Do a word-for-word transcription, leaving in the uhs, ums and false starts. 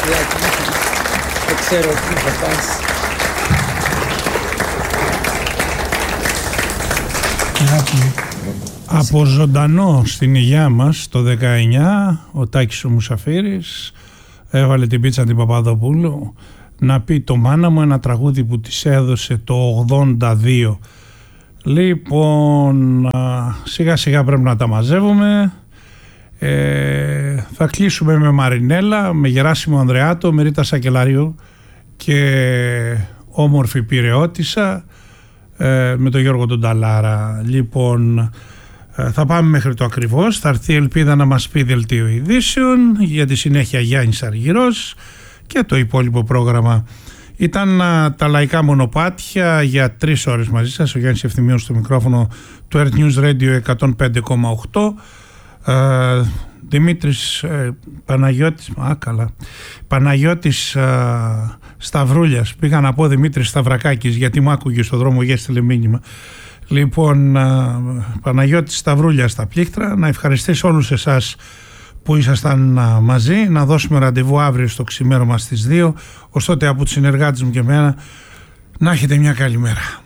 Δεν ξέρω τι θα πας. Από ζωντανό στην υγειά μας το δεκαεννιά ο Τάκης ο Μουσαφίρης έβαλε την πίτσα την Παπαδοπούλου να πει το μάνα μου, ένα τραγούδι που της έδωσε το ογδόντα δύο. Λοιπόν, σιγά σιγά πρέπει να τα μαζεύουμε. ε, θα κλείσουμε με Μαρινέλα, με Γεράσιμο Ανδρεάτο, με Ρίτα Σακελαρίου και όμορφη Πειραιώτισσα, ε, με τον Γιώργο τον Ταλάρα. Λοιπόν, θα πάμε μέχρι το ακριβώς. Θα έρθει η Ελπίδα να μας πει δελτίο ειδήσεων, για τη συνέχεια Γιάννης Αργυρός και το υπόλοιπο πρόγραμμα. Ήταν α, τα λαϊκά μονοπάτια για τρεις ώρες μαζί σας. Ο Γιάννης Ευθυμίος στο μικρόφωνο του Earth News Radio εκατόν πέντε κόμμα οκτώ. ε, Δημήτρης ε, Παναγιώτης α, καλά. Παναγιώτης α, Σταυρούλιας, πήγα να πω Δημήτρης Σταυρακάκης γιατί μ' άκουγε στο δρόμο και έστειλε μήνυμα. Λοιπόν, α, Παναγιώτης Σταυρούλια στα πλήκτρα. Να ευχαριστήσω όλους εσάς που ήσασταν α, μαζί. Να δώσουμε ραντεβού αύριο στο ξημέρωμα στις δύο. Ως τότε από τους συνεργάτες μου και εμένα να έχετε μια καλή μέρα.